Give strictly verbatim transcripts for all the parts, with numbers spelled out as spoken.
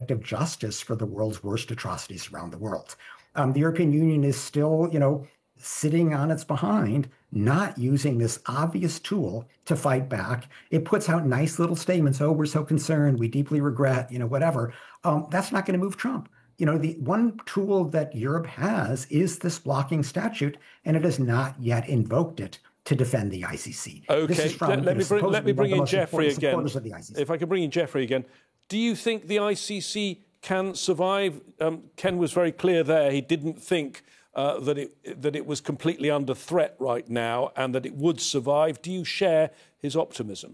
object of justice for the world's worst atrocities around the world. Um, the European Union is still, you know, sitting on its behind, not using this obvious tool to fight back. It puts out nice little statements. Oh, we're so concerned. We deeply regret, you know, whatever. Um, that's not going to move Trump. You know, the one tool that Europe has is this blocking statute, and it has not yet invoked it to defend the I C C. Okay, this is from, let, let me bring, let me bring in Jeffrey again. If I could bring in Jeffrey again. Do you think the I C C can survive? Um, Ken was very clear there. He didn't think uh, that it that it was completely under threat right now and that it would survive. Do you share his optimism?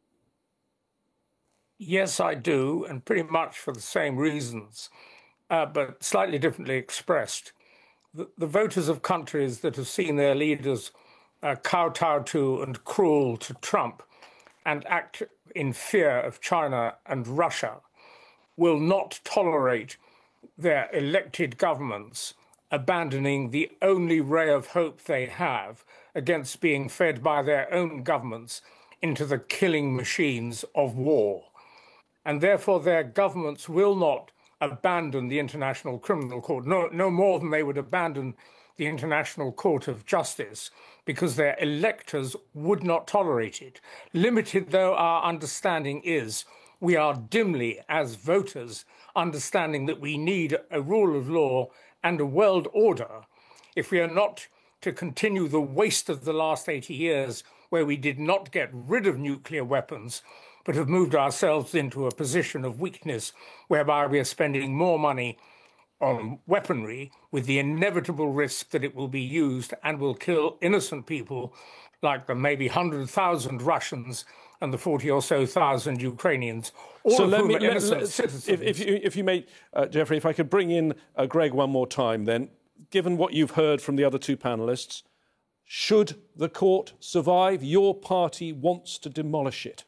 Yes, I do, and pretty much for the same reasons, uh, but slightly differently expressed. The, the voters of countries that have seen their leaders uh, kowtow to and cruel to Trump and act in fear of China and Russia will not tolerate their elected governments abandoning the only ray of hope they have against being fed by their own governments into the killing machines of war. And therefore their governments will not abandon the International Criminal Court, no, no more than they would abandon the International Court of Justice, because their electors would not tolerate it. Limited though our understanding is, we are dimly, as voters, understanding that we need a rule of law and a world order if we are not to continue the waste of the last eighty years where we did not get rid of nuclear weapons, but have moved ourselves into a position of weakness whereby we are spending more money on weaponry with the inevitable risk that it will be used and will kill innocent people like the maybe one hundred thousand Russians and the forty or so thousand Ukrainians, all so of let whom me, are let, innocent let, citizens. If, if, you, if you may, uh, Jeffrey, if I could bring in uh, Greg one more time then, given what you've heard from the other two panellists, should the court survive? Your party wants to demolish it.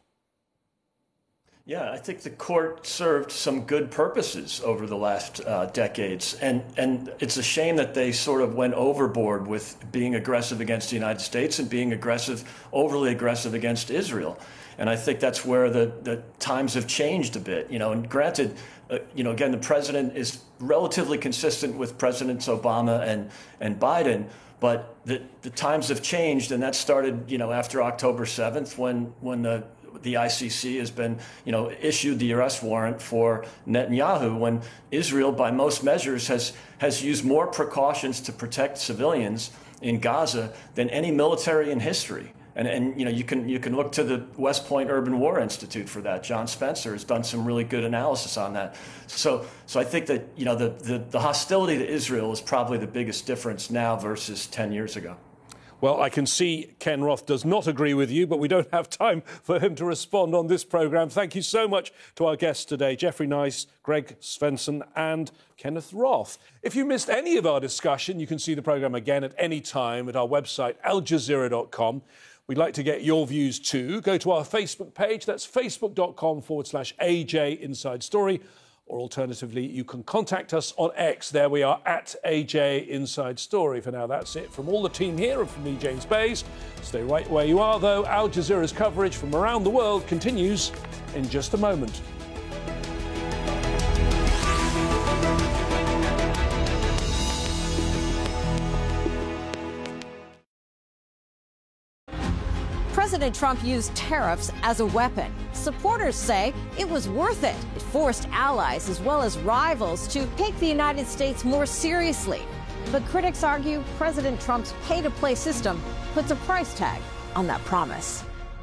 Yeah, I think the court served some good purposes over the last uh, decades. And, and it's a shame that they sort of went overboard with being aggressive against the United States and being aggressive, overly aggressive against Israel. And I think that's where the, the times have changed a bit. You know, and granted, uh, you know, again, the president is relatively consistent with Presidents Obama and, and Biden. But the, the times have changed, and that started, you know, after October seventh, when when the the I C C has been, you know, issued the arrest warrant for Netanyahu, when Israel, by most measures, has has used more precautions to protect civilians in Gaza than any military in history. And, and you know, you can you can look to the West Point Urban War Institute for that. John Spencer has done some really good analysis on that. So so I think that, you know, the, the, the hostility to Israel is probably the biggest difference now versus ten years ago. Well, I can see Ken Roth does not agree with you, but we don't have time for him to respond on this programme. Thank you so much to our guests today, Jeffrey Nice, Greg Svensson and Kenneth Roth. If you missed any of our discussion, you can see the programme again at any time at our website, al jazeera dot com. We'd like to get your views too. Go to our Facebook page, that's facebook.com forward slash AJ Inside Story. Or alternatively, you can contact us on X. There we are, at A J Inside Story. For now, that's it from all the team here and from me, James Bays. Stay right where you are, though. Al Jazeera's coverage from around the world continues in just a moment. President Trump used tariffs as a weapon. Supporters say it was worth it. It forced allies as well as rivals to take the United States more seriously. But critics argue President Trump's pay-to-play system puts a price tag on that promise.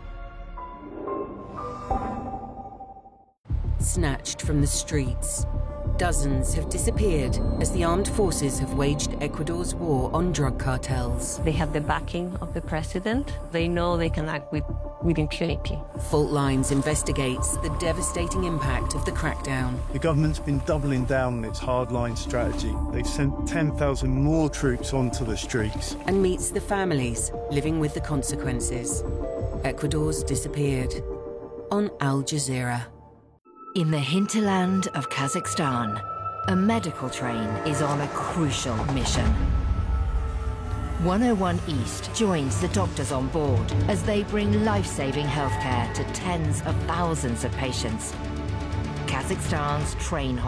Snatched from the streets, dozens have disappeared as the armed forces have waged Ecuador's war on drug cartels. They have the backing of the president. They know they can act with, with impunity. Fault Lines investigates the devastating impact of the crackdown. The government's been doubling down on its hardline strategy. They've sent ten thousand more troops onto the streets. And meets the families living with the consequences. Ecuador's disappeared. On Al Jazeera. In the hinterland of Kazakhstan, a medical train is on a crucial mission. one oh one East joins the doctors on board as they bring life-saving healthcare to tens of thousands of patients. Kazakhstan's train